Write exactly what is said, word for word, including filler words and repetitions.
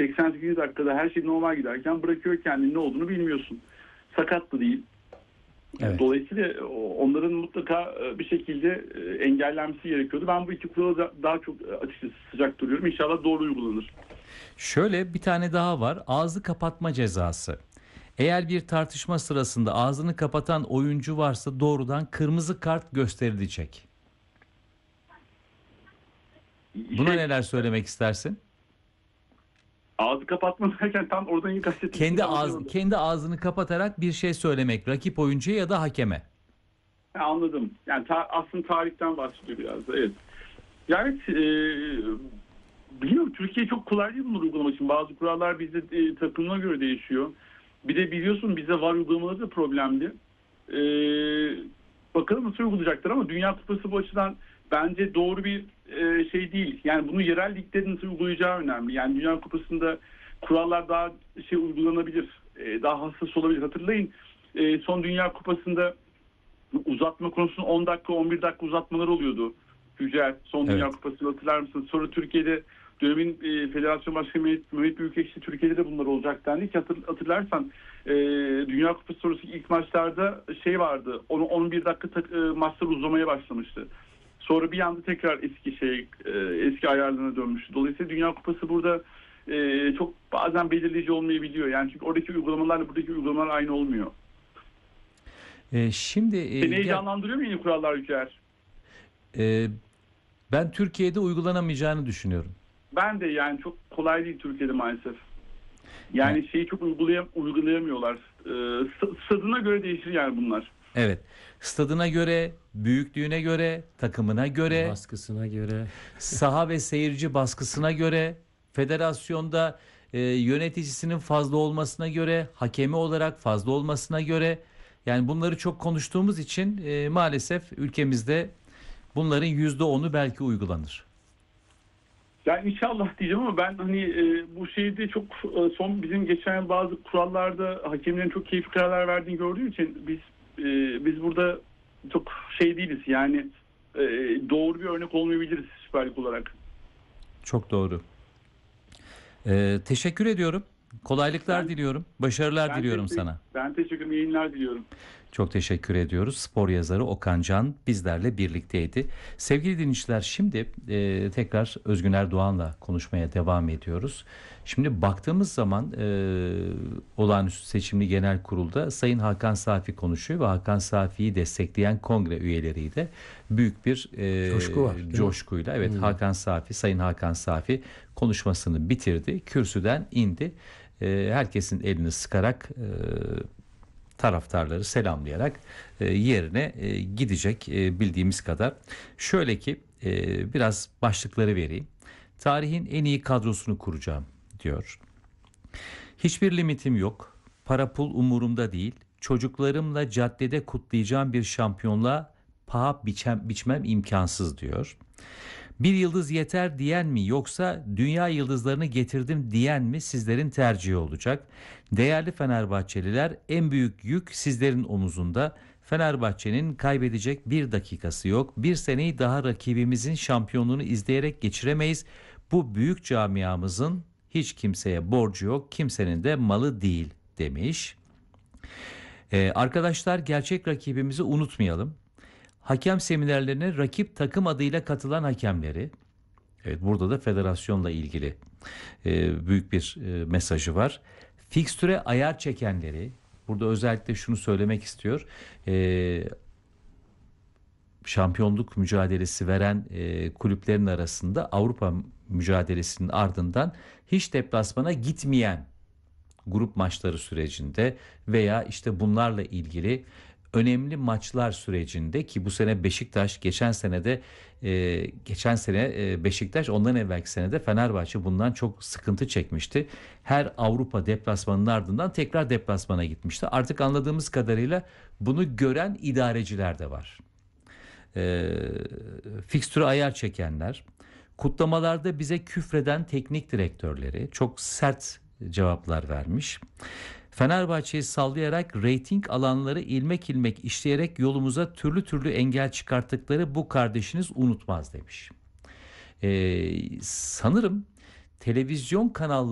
seksen sekiz dakikada her şey normal giderken bırakıyor kendini, ne olduğunu bilmiyorsun. Sakat da değil. Evet. Dolayısıyla onların mutlaka bir şekilde engellenmesi gerekiyordu. Ben bu iki kuralı daha çok açıkçası sıcak duruyorum. İnşallah doğru uygulanır. Şöyle bir tane daha var. Ağzı kapatma cezası. Eğer bir tartışma sırasında ağzını kapatan oyuncu varsa doğrudan kırmızı kart gösterilecek. Buna şey, neler söylemek istersin? Ağzı kapatma derken tam oradan iyi kastettim. Kendi ağzı, kendi ağzını kapatarak bir şey söylemek rakip oyuncuya ya da hakeme. Ha, anladım. Yani ta, aslında tarihten bahsediyor biraz da. Evet. Yani e, bilmiyorum, Türkiye çok kolay değil bunu uygulamak için. Bazı kurallar bizde e, takımına göre değişiyor. Bir de biliyorsun bizde var uygulamaları da problemli. E, bakalım nasıl uygulayacaklar ama Dünya Kupası bu açıdan bence doğru bir e, şey değil. Yani bunu yerel liglerin nasıl uygulayacağı önemli. Yani Dünya Kupası'nda kurallar daha şey uygulanabilir. E, daha hassas olabilir. Hatırlayın e, son Dünya Kupası'nda uzatma konusunda on dakika on bir dakika uzatmalar oluyordu. Yücel son Dünya Evet. Kupası'nı hatırlar mısınız? Sonra Türkiye'de dönemin e, Federasyon Başkanı Mehmet, Mehmet Büyükekşi Türkiye'de de bunlar olacak dendi ki hatır, hatırlarsan e, Dünya Kupası sonrası ilk maçlarda şey vardı, onu on bir dakika ta, e, maçlar uzamaya başlamıştı. Sonra bir anda tekrar eski şey e, eski ayarlarına dönmüştü. Dolayısıyla Dünya Kupası burada e, çok bazen belirleyici olmayabiliyor. Yani çünkü oradaki uygulamalarla buradaki uygulamalar aynı olmuyor. Ee, şimdi e, Seni heyecanlandırıyor mu yeni kurallar Yücel? e, ben Türkiye'de uygulanamayacağını düşünüyorum. Ben de, yani çok kolay değil Türkiye'de maalesef. Yani Evet. şeyi çok uygulayam uygulayamıyorlar. Ee, stadına göre değişir yani bunlar. Evet. Stadına göre, büyüklüğüne göre, takımına göre, Baskısına göre. saha ve seyirci baskısına göre, federasyonda e, yöneticisinin fazla olmasına göre, hakemi olarak fazla olmasına göre, yani bunları çok konuştuğumuz için e, maalesef ülkemizde bunların yüzde onu belki uygulanır. Yani inşallah diyeceğim ama ben hani e, bu şeyde çok e, son bizim geçen bazı kurallarda hakemlerin çok keyifli kararlar verdiğini gördüğüm için biz e, biz burada çok şey değiliz yani e, doğru bir örnek olmayabiliriz Süper Lig olarak. Çok doğru. Ee, teşekkür ediyorum. Kolaylıklar Ben- diliyorum. Başarılar Ben diliyorum teşekkür- sana. Ben teşekkür ederim. Yayınlar diliyorum. Çok teşekkür ediyoruz. Spor yazarı Okan Can bizlerle birlikteydi. Sevgili dinleyiciler, şimdi e, tekrar Özgüner Doğan'la konuşmaya devam ediyoruz. Şimdi baktığımız zaman e, olağanüstü seçimli genel kurulda Sayın Hakan Safi konuşuyor ve Hakan Safi'yi destekleyen kongre üyeleriyle büyük bir e, Coşku var, değil mi? coşkuyla evet Hmm. Hakan Safi, Sayın Hakan Safi konuşmasını bitirdi. Kürsüden indi. E, herkesin elini sıkarak e, taraftarları selamlayarak e, yerine e, gidecek e, bildiğimiz kadar. Şöyle ki e, biraz başlıkları vereyim. Tarihin en iyi kadrosunu kuracağım diyor. Hiçbir limitim yok. Para pul umurumda değil. Çocuklarımla caddede kutlayacağım bir şampiyonluğa paha biçem, biçmem imkansız diyor. Bir yıldız yeter diyen mi yoksa dünya yıldızlarını getirdim diyen mi sizlerin tercihi olacak. Değerli Fenerbahçeliler, en büyük yük sizlerin omuzunda. Fenerbahçe'nin kaybedecek bir dakikası yok. Bir seneyi daha rakibimizin şampiyonluğunu izleyerek geçiremeyiz. Bu büyük camiamızın hiç kimseye borcu yok, kimsenin de malı değil demiş. Ee, arkadaşlar, gerçek rakibimizi unutmayalım. Hakem seminerlerine rakip takım adıyla katılan hakemleri, evet burada da federasyonla ilgili e, büyük bir e, mesajı var. Fikstüre ayar çekenleri, burada özellikle şunu söylemek istiyor. E, şampiyonluk mücadelesi veren e, kulüplerin arasında Avrupa mücadelesinin ardından hiç deplasmana gitmeyen grup maçları sürecinde veya işte bunlarla ilgili önemli maçlar sürecinde, ki bu sene Beşiktaş, geçen sene de e, geçen sene e, Beşiktaş, ondan evvelki sene de Fenerbahçe bundan çok sıkıntı çekmişti. Her Avrupa deplasmanının ardından tekrar deplasmana gitmişti. Artık anladığımız kadarıyla bunu gören idareciler de var. E, fikstürü ayar çekenler, kutlamalarda bize küfreden teknik direktörleri çok sert cevaplar vermiş. Fenerbahçe'yi sallayarak reyting alanları ilmek ilmek işleyerek yolumuza türlü türlü engel çıkarttıkları bu kardeşiniz unutmaz demiş. Ee, sanırım televizyon kanalları